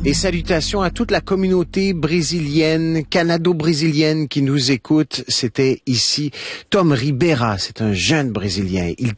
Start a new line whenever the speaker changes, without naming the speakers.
Et salutations à toute la communauté brésilienne, canado-brésilienne qui nous écoute. C'était ici Tom Ribera, c'est un jeune Brésilien. Il